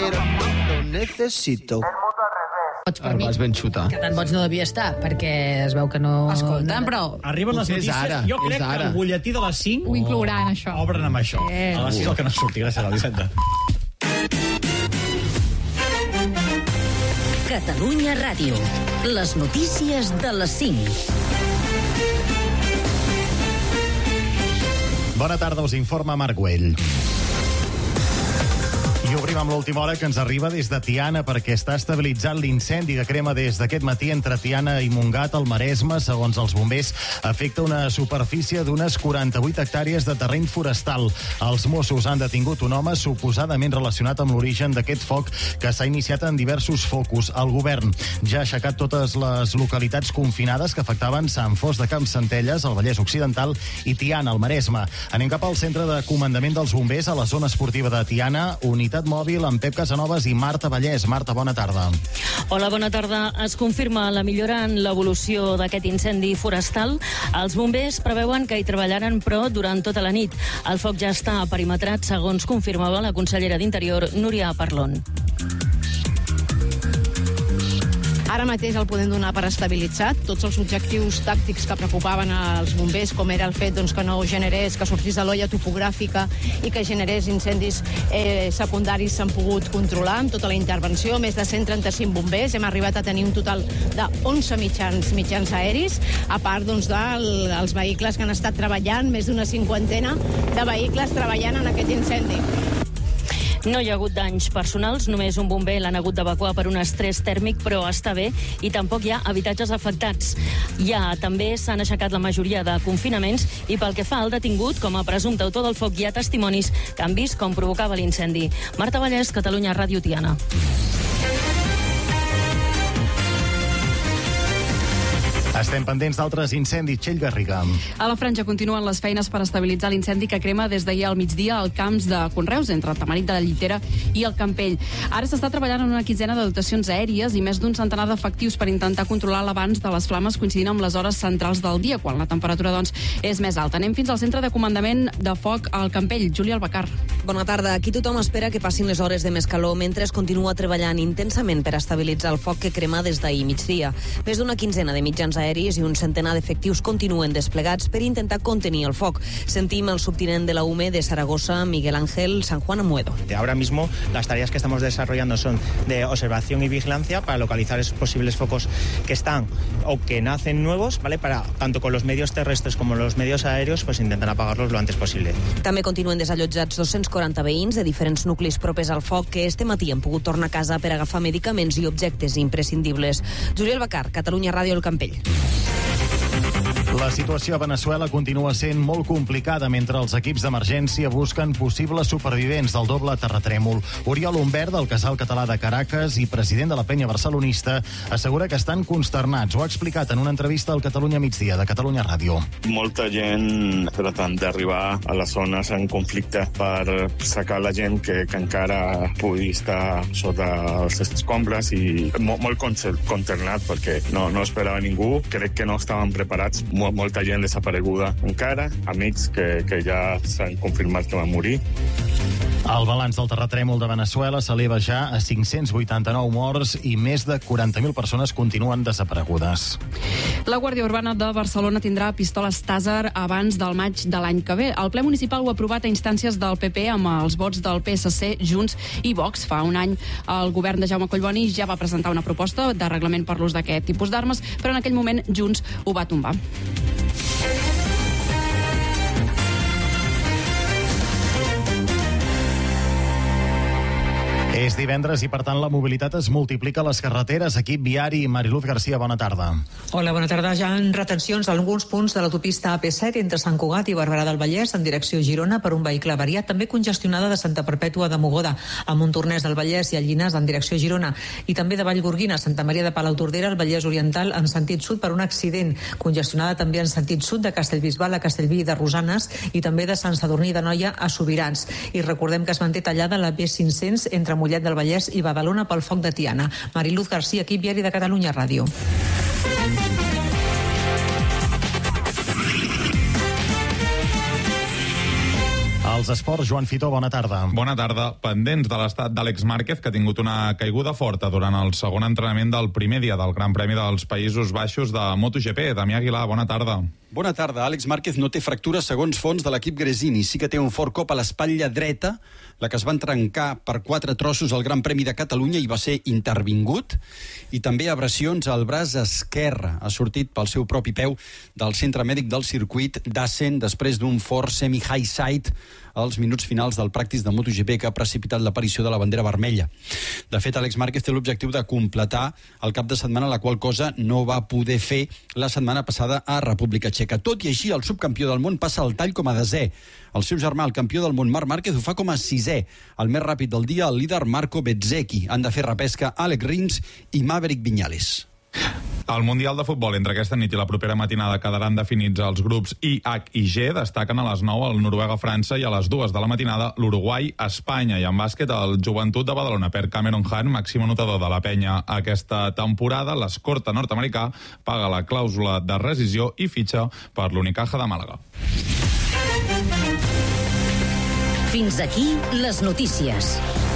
quiero, lo necesito. El vas ben xutar. Que tan boig no devia estar, perquè es veu que no... Escolta, però... Arriben les notícies. Jo crec que el butlletí de les 5 ho inclouran, això. Obren amb això. A les 6 el que no surti. Gràcies, Elisenda. Catalunya Ràdio. Les notícies de les 5. Bona tarda, us informa Marc Güell. I obrim amb l'última hora que ens arriba des de Tiana perquè està estabilitzant l'incendi que crema des d'aquest matí entre Tiana i Montgat al Maresme. Segons els bombers, afecta una superfície d'unes 48 hectàrees de terreny forestal. Els Mossos han detingut un home suposadament relacionat amb l'origen d'aquest foc que s'ha iniciat en diversos focus. El govern ja ha aixecat totes les localitats confinades que afectaven Sant Fost de Campsentelles, al Vallès Occidental, i Tiana, al Maresme. Anem cap al centre de comandament dels bombers a la zona esportiva de Tiana, unitat mòbil amb Pep Casanovas i Marta Vallès. Marta, bona tarda. Hola, bona tarda. Es confirma la millora en l'evolució d'aquest incendi forestal. Els bombers preveuen que hi treballaran, però durant tota la nit. El foc ja està perimetrat, segons confirmava la consellera d'Interior, Núria Parlon. Ara mateix el podem donar per estabilitzat. Tots els objectius tàctics que preocupaven als bombers, com era el fet que no generés, que sortís de l'olla topogràfica i que generés incendis secundaris, s'han pogut controlar amb tota la intervenció. Més de 135 bombers. Hem arribat a tenir un total de 11 mitjans aeris, a part dels vehicles que han estat treballant, més d'una cinquantena de vehicles treballant en aquest incendi. No hi ha hagut danys personals, només un bomber l'han hagut d'evacuar per un estrès tèrmic, però està bé, i tampoc hi ha habitatges afectats. També s'han aixecat la majoria de confinaments, i pel que fa al detingut, com a presumpte autor del foc, hi ha testimonis que han vist com provocava l'incendi. Marta Vallès, Catalunya Ràdio, Tiana. Estem pendents d'altres incendis. Txell Garriga. A la Franja continuen les feines per estabilitzar l'incendi que crema des d'ahir al migdia al camps de conreus entre el Tamarit de la Llitera i el Campell. Ara s'està treballant en una quinzena de dotacions aèries i més d'un centenar d'efectius per intentar controlar l'avanç de les flames coincidint amb les hores centrals del dia, quan la temperatura és més alta. Anem fins al centre de comandament de foc al Campell. Júlia Albacar. Bona tarda. Aquí tothom espera que passin les hores de més calor mentre es continua treballant intensament per estabilitzar el foc que crema des d'ahir migdia. Més d'una quinzena de mitjans aèris i un centenar d'efectius continuen desplegats per intentar contenir el foc. Sentim el subtinent de la UME de Zaragoza, Miguel Ángel San Juan Amuedo. Ahora mismo las tareas que estamos desarrollando son de observación y vigilancia para localizar esos posibles focos que están o que nacen nuevos, ¿vale? Para tanto con los medios terrestres como los medios aéreos, pues intentar apagarlos lo antes posible. També continuen desallotjats 240 veïns de diferents nuclis propers al foc que este matí han pogut tornar a casa per agafar medicaments i objectes imprescindibles. Júlia Albacar, Catalunya Ràdio, el Campell. La situació a Veneçuela continua sent molt complicada mentre els equips d'emergència busquen possibles supervivents del doble terratrèmol. Oriol Humbert, del Casal Català de Caracas i president de la penya barcelonista, assegura que estan consternats. Ho ha explicat en una entrevista al Catalunya Migdia de Catalunya Ràdio. Molta gent tratant d'arribar a les zones en conflicte per sacar la gent que encara pugui estar sota els escombres i molt consternat perquè no esperava ningú. Crec que no estaven preparats. Molta gent desapareguda encara, amics que ja s'han confirmat que van morir. El balanç del terratrèmol de Veneçuela s'eleva ja a 589 morts i més de 40.000 persones continuen desaparegudes. La Guàrdia Urbana de Barcelona tindrà pistoles Taser abans del maig de l'any que ve. El ple municipal ho ha aprovat a instàncies del PP amb els vots del PSC, Junts i Vox. Fa un any el govern de Jaume Collboni ja va presentar una proposta de reglament per l'ús d'aquest tipus d'armes, però en aquell moment Junts ho va tombar. És divendres i, per tant, la mobilitat es multiplica a les carreteres. Equip viari, Mariluz García, bona tarda. Hola, bona tarda. Ja en retencions a alguns punts de l'autopista AP7 entre Sant Cugat i Barberà del Vallès en direcció Girona per un vehicle avariat, també congestionada de Santa Perpètua de Mogoda a Montornès del Vallès i a Llinars en direcció Girona, i també de Vallgorguina a Santa Maria de Palautordera al Vallès Oriental en sentit sud per un accident, congestionada també en sentit sud de Castellbisbal a Castellví de Rosanes i també de Sant Sadurní d'Anoia a Sobirans. I recordem que es manté tallada la B500 entre Mollet del Vallès i Badalona pel foc de Tiana. Mariluz García, equip viari de Catalunya Ràdio. El als esports. Joan Fitó, bona tarda. Bona tarda. Pendents de l'estat d'Àlex Márquez, que ha tingut una caiguda forta durant el segon entrenament del primer dia del Gran Premi dels Països Baixos de MotoGP. Damià Aguilar, bona tarda. Bona tarda. Àlex Márquez no té fractures segons fonts de l'equip Gresini. Sí que té un fort cop a l'espatlla dreta, la que es van trencar per 4 trossos al Gran Premi de Catalunya i va ser intervingut. I també abrasions al braç esquerre. Ha sortit pel seu propi peu del centre mèdic del circuit d'Assen després d'un fort semi-high side als minuts finals del pràctic de MotoGP que ha precipitat l'aparició de la bandera vermella. De fet, Àlex Márquez té l'objectiu de completar el cap de setmana, la qual cosa no va poder fer la setmana passada a República Txeca. Tot i així, el subcampió del món passa al tall com a desè. El seu germà, el campió del món Marc Márquez, ho fa com a 6è. El més ràpid del dia, el líder Marco Bezzecchi. Han de fer repesca Alex Rins i Maverick Viñales. Al Mundial de Futbol, entre aquesta nit i la propera matinada, quedaran definits els grups I, H i G. Destaquen a les 9 el Noruega-França i a les 2 de la matinada l'Uruguai-Espanya. I en bàsquet, el Joventut de Badalona perd Cameron Hahn, màxim anotador de la penya aquesta temporada. L'escorta nord-americà paga la clàusula de rescisió i fitxa per l'Unicaja de Màlaga. Fins aquí les notícies.